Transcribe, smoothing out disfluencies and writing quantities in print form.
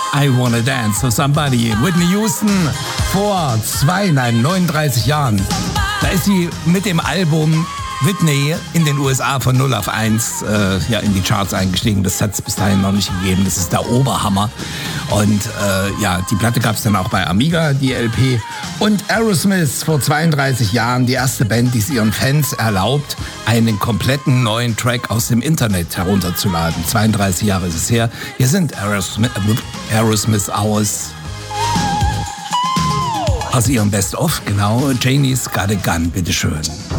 I Wanna Dance to Somebody. Whitney Houston vor 39 Jahren. Da ist sie mit dem Album Whitney in den USA von 0 auf 1 in die Charts eingestiegen. Das hat es bis dahin noch nicht gegeben. Das ist der Oberhammer. Und die Platte gab es dann auch bei Amiga, die LP. Und Aerosmith vor 32 Jahren, die erste Band, die es ihren Fans erlaubt, einen kompletten neuen Track aus dem Internet herunterzuladen. 32 Jahre ist es her. Hier sind Aerosmith aus ihrem Best-of, genau. Janie's Got a Gun, bitteschön.